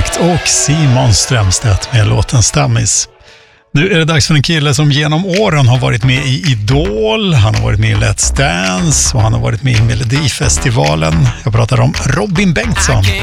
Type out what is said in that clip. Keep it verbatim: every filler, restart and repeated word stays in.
exakt. Och Simon Strömstedt med låten Stammis. Nu är det dags för en kille som genom åren har varit med i Idol, han har varit med i Let's Dance och han har varit med i Melodifestivalen. Jag pratar om Robin Bengtsson.